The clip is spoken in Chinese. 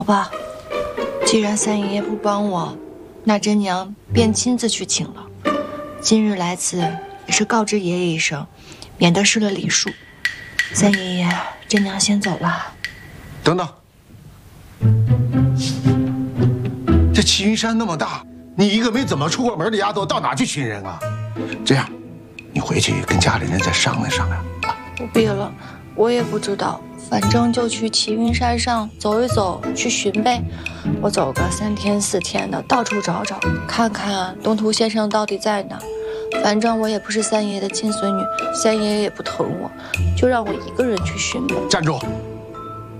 好吧，既然三爷爷不帮我，那真娘便亲自去请了。今日来此也是告知爷爷一声，免得失了礼数。三爷爷，真娘先走了。 等等，这齐云山那么大，你一个没怎么出过门的丫头，到哪去寻人啊？这样，你回去跟家里人再商量商量啊。 不必了，我也不知道，反正就去齐云山上走一走，去寻呗。我走个3天4天的，到处找找，看看东图先生到底在哪。反正我也不是三爷爷的亲孙女，三爷爷也不疼我，就让我一个人去寻呗。 站住！